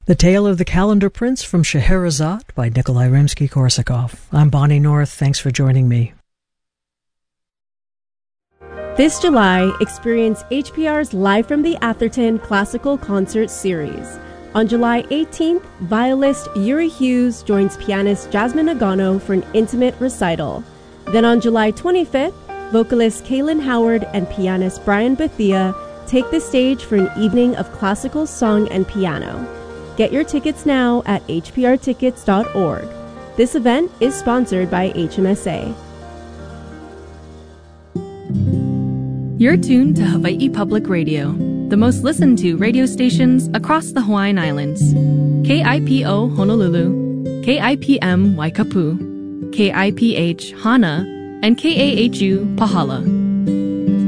The Tale of the Calendar Prince from Scheherazade by Nikolai Rimsky-Korsakov. I'm Bonnie North. Thanks for joining me. This July, experience HPR's Live from the Atherton Classical Concert Series. On July 18th, violist Yuri Hughes joins pianist Jasmine Agano for an intimate recital. Then on July 25th, vocalist Kaylin Howard and pianist Brian Bethia take the stage for an evening of classical song and piano. Get your tickets now at hprtickets.org. This event is sponsored by HMSA. You're tuned to Hawaii Public Radio, the most listened to radio stations across the Hawaiian Islands. KIPO Honolulu, KIPM Waikapu, KIPH Hana, and KAHU Pahala.